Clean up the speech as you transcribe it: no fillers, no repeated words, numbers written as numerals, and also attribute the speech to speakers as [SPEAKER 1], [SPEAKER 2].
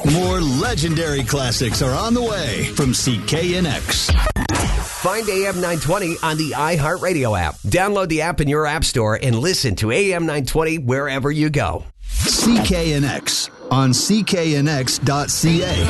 [SPEAKER 1] More legendary classics are on the way from CKNX.
[SPEAKER 2] Find AM 920 on the iHeartRadio app. Download the app in your app store and listen to AM 920 wherever you go.
[SPEAKER 1] CKNX on cknx.ca.